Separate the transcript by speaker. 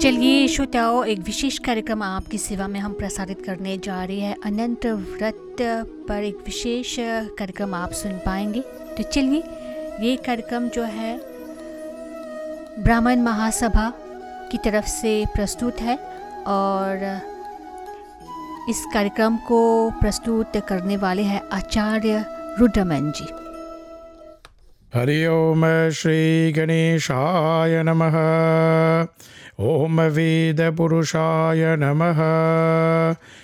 Speaker 1: चलिए श्रोताओं, एक विशेष कार्यक्रम आपकी सेवा में हम प्रसारित करने जा रहे हैं। अनंत व्रत पर एक विशेष कार्यक्रम आप सुन पाएंगे। तो चलिए, ये कार्यक्रम जो है ब्राह्मण महासभा की तरफ से प्रस्तुत है और इस कार्यक्रम को प्रस्तुत करने वाले हैं आचार्य रुद्रमन जी।
Speaker 2: हरि ओम श्री गणेशाय नमः। ओम वेद पुरुषाय नमः।